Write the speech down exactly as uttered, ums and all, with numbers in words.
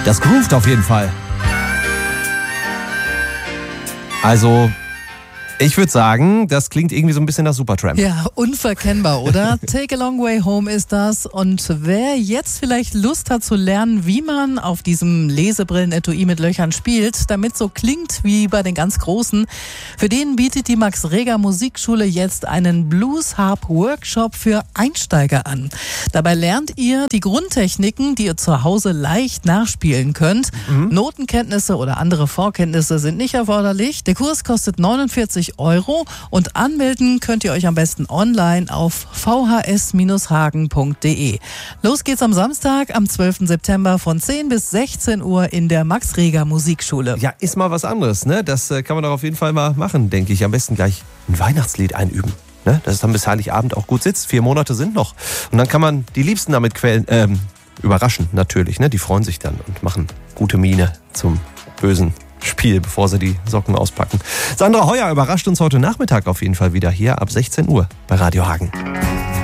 Das groovt auf jeden Fall. Also, ich würde sagen, das klingt irgendwie so ein bisschen nach Supertramp. Ja, unverkennbar, oder? Take a Long Way Home ist das. Und wer jetzt vielleicht Lust hat zu lernen, wie man auf diesem Lesebrillen-Etui mit Löchern spielt, damit so klingt wie bei den ganz Großen, für den bietet die Max-Reger-Musikschule jetzt einen Blues-Harp-Workshop für Einsteiger an. Dabei lernt ihr die Grundtechniken, die ihr zu Hause leicht nachspielen könnt. Mhm. Notenkenntnisse oder andere Vorkenntnisse sind nicht erforderlich. Der Kurs kostet neunundvierzig Euro und anmelden könnt ihr euch am besten online auf v h s Bindestrich hagen punkt d e. Los geht's am Samstag, am zwölften September von zehn bis sechzehn Uhr in der Max-Reger-Musikschule. Ja, ist mal was anderes, ne? Das äh, kann man doch auf jeden Fall mal machen, denke ich. Am besten gleich ein Weihnachtslied einüben, ne? Dass es dann bis Heiligabend auch gut sitzt. Vier Monate sind noch. Und dann kann man die Liebsten damit quälen, ähm, überraschen natürlich, ne? Die freuen sich dann und machen gute Miene zum bösen Spiel, bevor sie die Socken auspacken. Sandra Heuer überrascht uns heute Nachmittag auf jeden Fall wieder hier ab sechzehn Uhr bei Radio Hagen.